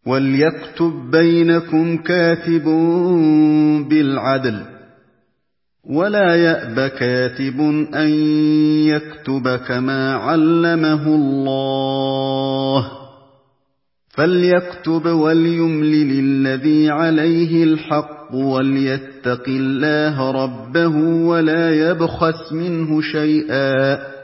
وَلْيَكْتُب بَّيْنَكُمْ كَاتِبٌ بِالْعَدْلِ ۖ وَلَا يَأْبَ كَاتِبٌ أَن يَكْتُبَ كَمَا عَلَّمَهُ اللَّهُ ۚ فَلْيَكْتُبْ وَلْيُمْلِلِ الَّذِي عَلَيْهِ الْحَقُّ وَلْيَتَّقِ اللَّهَ رَبَّهُ وَلَا يَبْخَسْ مِنْهُ شَيْئًا